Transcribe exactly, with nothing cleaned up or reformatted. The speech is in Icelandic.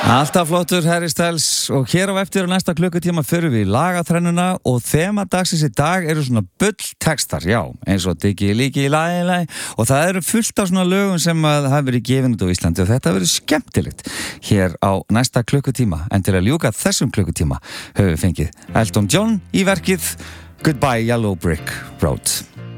Alltaf flottur Harry Styles og hér á eftir og næsta klukkutíma fyrir við í lagaþrennuna og þema dagsins í dag eru svona bulltextar, já, eins og Diggi líki í lagi, lagi og það eru fullt af svona lögum sem að hafa verið gefin út á Íslandi og þetta verið skemmtilegt hér á næsta klukkutíma en til að ljúka þessum klukkutíma höfum við fengið Elton John í verkið Goodbye Yellow Brick Road.